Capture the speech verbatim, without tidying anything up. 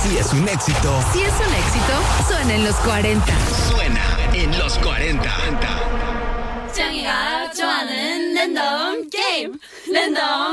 Si es un éxito. Si es un éxito, suena en los cuarenta. Suena en los cuarenta. 짱이가 좋아하는 랜덤 게임 랜덤